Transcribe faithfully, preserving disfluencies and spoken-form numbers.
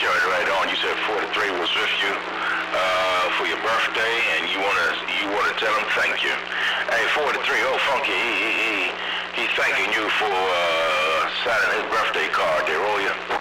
shirt right on. You said forty-three was with you uh, for your birthday, and you wanna you wanna tell him thank you. Hey, forty-three, oh Funky, he he he he's thanking you for uh, signing his birthday card there, will you?